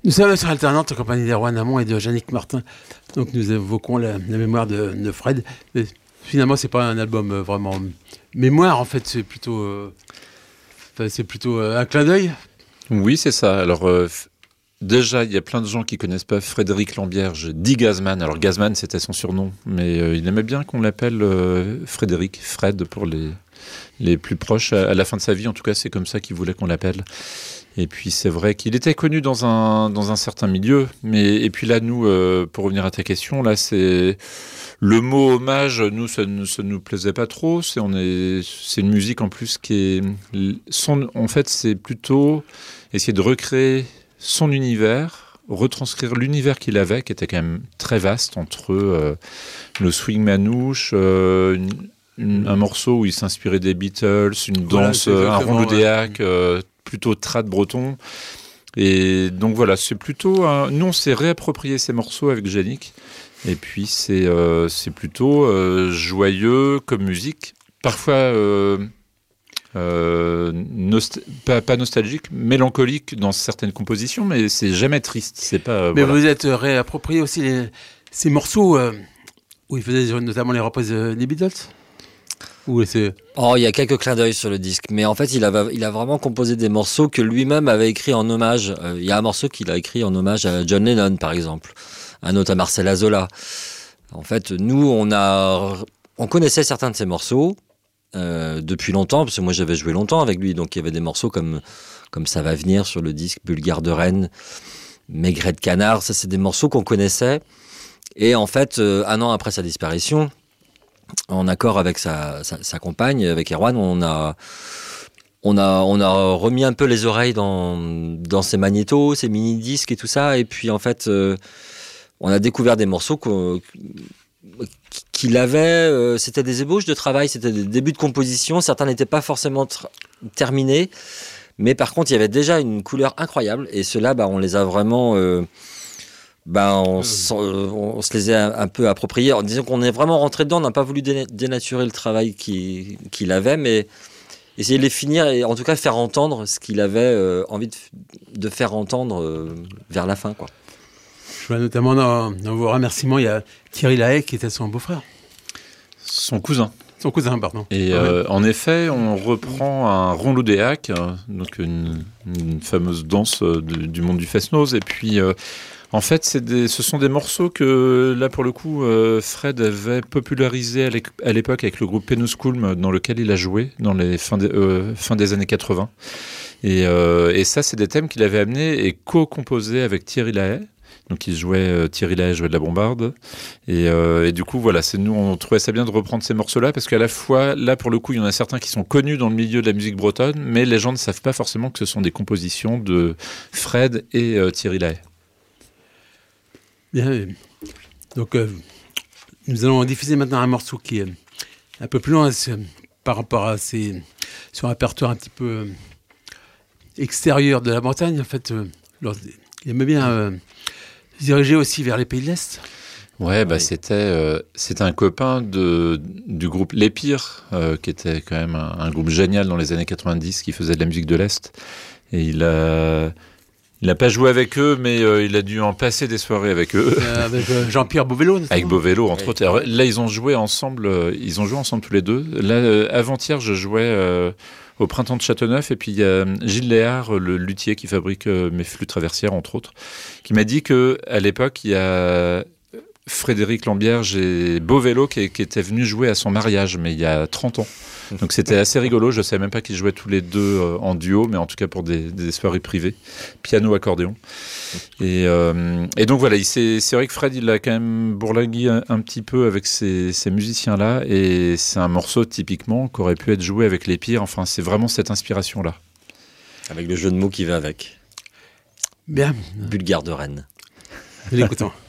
Nous sommes sur Alternante en compagnie d'Erwan Hamon et de Yannick Martin. Donc nous évoquons la mémoire de Fred. Mais finalement, c'est pas un album vraiment mémoire, en fait, c'est plutôt un clin d'œil. Oui, c'est ça. Alors, déjà, il y a plein de gens qui connaissent pas Frédéric Lambierge, dit Gazman. Alors, Gazman, c'était son surnom, mais il aimait bien qu'on l'appelle Frédéric, Fred, pour les plus proches. À la fin de sa vie, en tout cas, c'est comme ça qu'il voulait qu'on l'appelle. Et puis, c'est vrai qu'il était connu dans un certain milieu. Et puis là, nous, pour revenir à ta question, là, c'est... Le mot hommage, nous, ça nous plaisait pas trop. C'est une musique en plus qui est... en fait, c'est plutôt essayer de recréer son univers, retranscrire l'univers qu'il avait, qui était quand même très vaste, entre le swing manouche, un morceau où il s'inspirait des Beatles, une danse, un rondeau-déac, plutôt trad breton. Et donc voilà, c'est plutôt... Nous, on s'est réapproprié ces morceaux avec Yannick. Et puis c'est plutôt joyeux comme musique, parfois pas nostalgique, mélancolique dans certaines compositions, mais c'est jamais triste. C'est pas. Mais voilà. vous êtes réapproprié aussi ces morceaux où il faisait notamment les reprises des Beatles. Il y a quelques clins d'œil sur le disque, mais en fait il a vraiment composé des morceaux que lui-même avait écrits en hommage. Il y a un morceau qu'il a écrit en hommage à John Lennon, par exemple. Un autre à Marcel Zola. En fait, nous, on connaissait certains de ces morceaux depuis longtemps, parce que moi, j'avais joué longtemps avec lui, donc il y avait des morceaux comme Ça va venir sur le disque, Bulgare de Rennes, Maigret de Canard, ça, c'est des morceaux qu'on connaissait. Et en fait, un an après sa disparition, en accord avec sa compagne, avec Erwan, on a remis un peu les oreilles dans ses magnétos, ses mini-disques et tout ça, et puis en fait... on a découvert des morceaux qu'il avait, c'était des ébauches de travail, c'était des débuts de composition, certains n'étaient pas forcément terminés, mais par contre il y avait déjà une couleur incroyable, et ceux-là, on les a vraiment, on se les a un peu appropriés, en disant qu'on est vraiment rentré dedans, on n'a pas voulu dénaturer le travail qu'il avait, mais essayer de les finir, et en tout cas faire entendre ce qu'il avait envie de faire entendre vers la fin, quoi. Je vois notamment dans vos remerciements, il y a Thierry Lahaye qui était son beau-frère. Son cousin. Son cousin, pardon. Et en effet, on reprend un rondeau-déac, donc une fameuse danse du monde du fest-noz. Et puis, en fait, ce sont des morceaux que, là, pour le coup, Fred avait popularisé à l'époque avec le groupe Penusculm, dans lequel il a joué dans les fin des années 80. Et ça, c'est des thèmes qu'il avait amenés et co-composés avec Thierry Lahaye. Donc Thierry Lahaye jouait de la bombarde, et du coup voilà, nous on trouvait ça bien de reprendre ces morceaux-là, parce qu'à la fois là pour le coup il y en a certains qui sont connus dans le milieu de la musique bretonne, mais les gens ne savent pas forcément que ce sont des compositions de Fred et Thierry Lahaye. Bien, donc nous allons diffuser maintenant un morceau qui est un peu plus loin par rapport à son répertoire un petit peu extérieur de la Bretagne. En fait, il aimait bien se diriger aussi vers les pays de l'Est. Ouais, c'était un copain du groupe Les Pires, qui était quand même un groupe génial dans les années 90, qui faisait de la musique de l'Est. Et il n'a pas joué avec eux, mais il a dû en passer des soirées avec eux. Avec Jean-Pierre Beauvélo, notamment. Avec Beauvélo, entre autres. Alors, là, ils ont joué ensemble tous les deux. Là, avant-hier, je jouais au Printemps de Châteauneuf, et puis il y a Gilles Léard, le luthier qui fabrique mes flûtes traversières, entre autres, qui m'a dit qu'à l'époque, il y a Frédéric Lambierge et Beauvélo qui étaient venus jouer à son mariage, mais il y a 30 ans. Donc c'était assez rigolo, je ne savais même pas qu'ils jouaient tous les deux en duo, mais en tout cas pour des soirées privées, piano-accordéon. Et donc voilà, c'est vrai que Fred, il a quand même bourlingué un petit peu avec ces musiciens-là, et c'est un morceau typiquement qui aurait pu être joué avec Les Pires, enfin c'est vraiment cette inspiration-là. Avec le jeu de mots qui va avec. Bien. Bulgare de Rennes. L'écoutons.